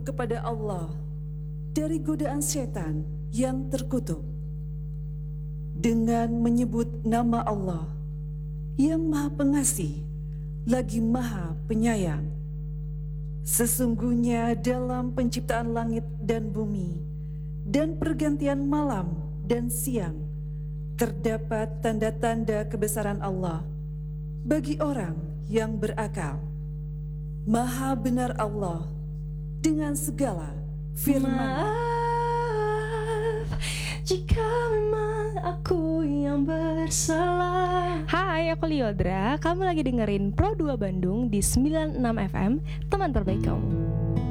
kepada Allah dari godaan setan yang terkutuk dengan menyebut nama Allah yang Maha Pengasih lagi Maha Penyayang. Sesungguhnya dalam penciptaan langit dan bumi dan pergantian malam dan siang terdapat tanda-tanda kebesaran Allah bagi orang yang berakal. Maha benar Allah dengan segala firman. Maaf jika memang aku yang bersalah. Hai, aku Liodra. Kamu lagi dengerin Pro 2 Bandung di 96 FM, teman terbaik kamu.